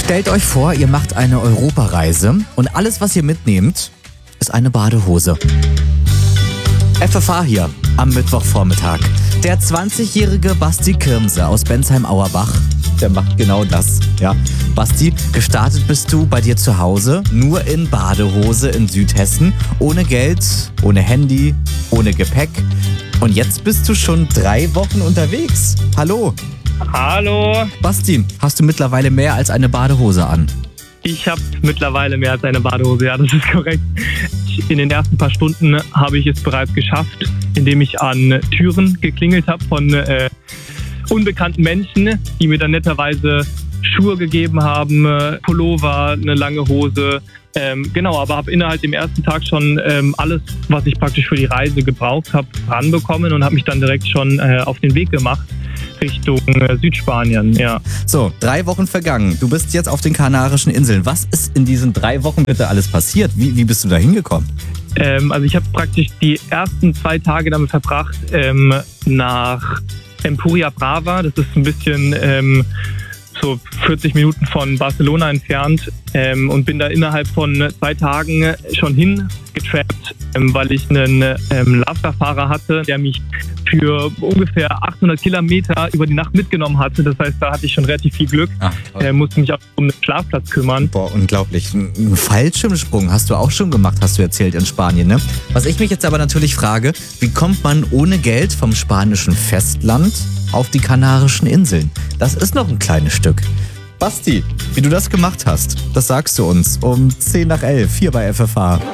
Stellt euch vor, ihr macht eine Europareise und alles, was ihr mitnehmt, ist eine Badehose. FFH hier am Mittwochvormittag. Der 20-jährige Basti Kirmse aus Bensheim-Auerbach, der macht genau das. Ja, Basti, gestartet bist du bei dir zu Hause, nur in Badehose in Südhessen, ohne Geld, ohne Handy, ohne Gepäck. Und jetzt bist du schon 3 Wochen unterwegs. Hallo. Hallo. Basti, hast du mittlerweile mehr als eine Badehose an? Ich habe mittlerweile mehr als eine Badehose, ja, das ist korrekt. In den ersten paar Stunden habe ich es bereits geschafft, indem ich an Türen geklingelt habe von unbekannten Menschen, die mir dann netterweise Schuhe gegeben haben, Pullover, eine lange Hose. Aber habe innerhalb dem ersten Tag schon alles, was ich praktisch für die Reise gebraucht habe, ranbekommen und habe mich dann direkt schon auf den Weg gemacht Richtung Südspanien, ja. So, 3 Wochen vergangen. Du bist jetzt auf den Kanarischen Inseln. Was ist in diesen 3 Wochen bitte alles passiert? Wie bist du da hingekommen? Also ich habe praktisch die ersten 2 Tage damit verbracht, nach Empuria Brava. Das ist ein bisschen so 40 Minuten von Barcelona entfernt und bin da innerhalb von 2 Tagen schon hingetrappt, weil ich einen Lasterfahrer hatte, der mich für ungefähr 800 Kilometer über die Nacht mitgenommen hatte. Das heißt, da hatte ich schon relativ viel Glück. Musste mich auch um den Schlafplatz kümmern. Boah, unglaublich. Ein Fallschirmsprung hast du auch schon gemacht, hast du erzählt, in Spanien, ne? Was ich mich jetzt aber natürlich frage, wie kommt man ohne Geld vom spanischen Festland auf die Kanarischen Inseln? Das ist noch ein kleines Stück. Basti, wie du das gemacht hast, das sagst du uns um 10 nach 11 hier bei FFH.